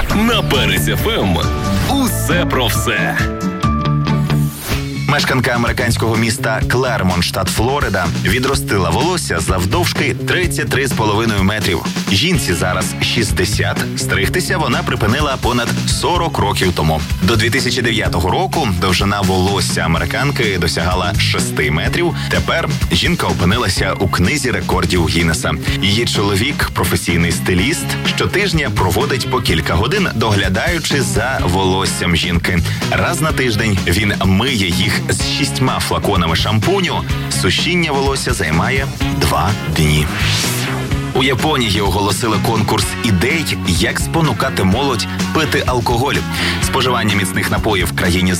На Перець ФМ. Усе про все. Мешканка американського міста Клермонт, штат Флорида, відростила волосся завдовжки 33,5 метрів. Жінці зараз 60. Стригтися вона припинила понад 40 років тому. До 2009 року довжина волосся американки досягала 6 метрів. Тепер жінка опинилася у книзі рекордів Гіннеса. Її чоловік, професійний стиліст, щотижня проводить по кілька годин, доглядаючи за волоссям жінки. Раз на тиждень він миє їх з 6 флаконами шампуню. Сушіння волосся займає 2 дні. У Японії оголосили конкурс ідей, як спонукати молодь пити алкоголь. Споживання міцних напоїв в країні